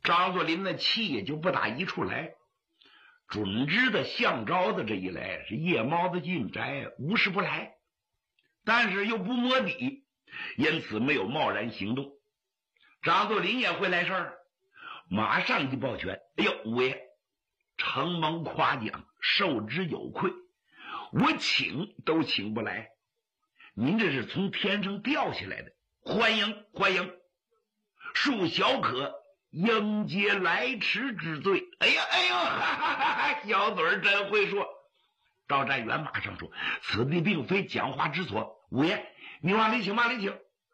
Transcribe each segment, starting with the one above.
张作霖的气也就不打一处来。准知道项昭的这一来是夜猫子进宅，无事不来，但是又不摸底，因此没有贸然行动。张作霖也会来事儿，马上就抱拳：哎呦，五爷，承蒙夸奖，受之有愧，我请都请不来，您这是从天上掉下来的，欢迎欢迎，恕小可应接来迟之罪。哎呀哎呦，哈哈哈哈，小嘴儿真会说。赵占元马上说：此地并非讲话之所，五爷你往里请，往里请。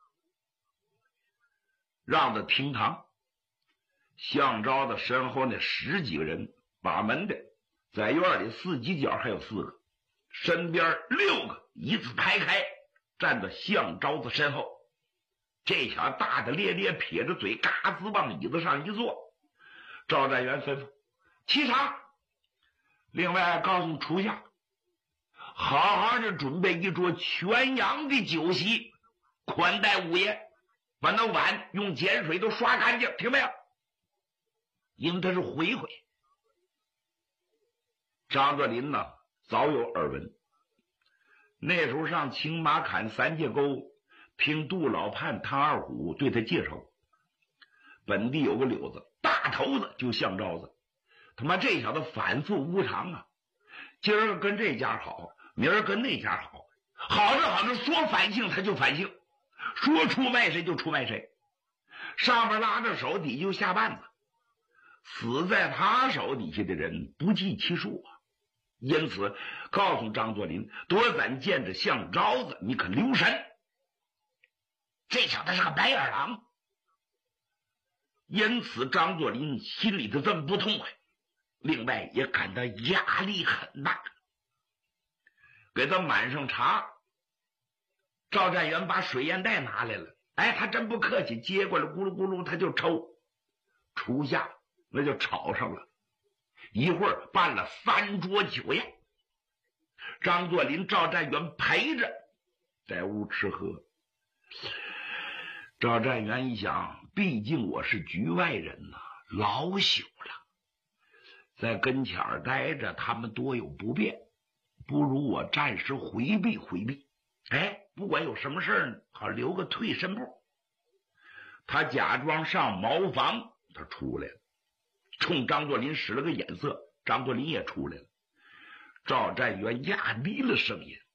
让到厅堂，项昭的身后那10几个人把门的，在院里4犄角还有4个，身边6个一字排开，站到项昭的身后。这小子大大咧咧撇着嘴，嘎吱往椅子上一坐。赵占元吩咐：沏茶，另外告诉厨下，好好的准备一桌全羊的酒席，宽待五爷，把那碗用碱水都刷干净，听没有？因为他是回回。张作霖呢，早有耳闻，那时候上青马坎3界沟，听杜老判唐二虎对他介绍，本地有个柳子，大头子就项昭子，他妈这小子反复无常啊，今儿跟这家好，明儿跟那家好，好着好着说反性他就反性，说出卖谁就出卖谁，上边拉着手，底就下绊子，死在他手底下的人不计其数啊。因此告诉张作霖，多咱见着项昭子，你可留神，这小子是个白眼狼。因此张作霖心里头这么不痛快，另外也感到压力很大。给他满上茶，赵占元把水烟袋拿来了，哎，他真不客气，接过来咕噜咕噜他就抽，厨下那就吵上了，一会儿办了3桌酒宴。张作霖、赵占元陪着在屋吃喝。赵占元一想，毕竟我是局外人呐，老朽了，在跟前儿待着他们多有不便，不如我暂时回避回避，哎，不管有什么事儿呢，好留个退身步。他假装上茅房，他出来了，冲张作霖使了个眼色，张作霖也出来了。赵占元压低了声音：